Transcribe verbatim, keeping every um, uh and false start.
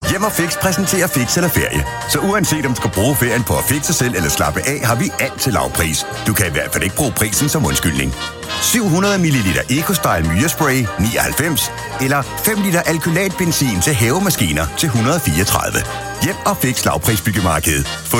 Hjem og Fix præsenterer Fix eller Ferie. Så uanset om du skal bruge ferien på at fikse selv eller slappe af, har vi alt til lav pris. Du kan i hvert fald ikke bruge prisen som undskyldning. syv hundrede milliliter EcoStyle Myrespray nioghalvfems eller fem liter alkylatbenzin til havemaskiner til et hundrede og fireogtredive. Hjem og Fix lavprisbyggemarkedet. Få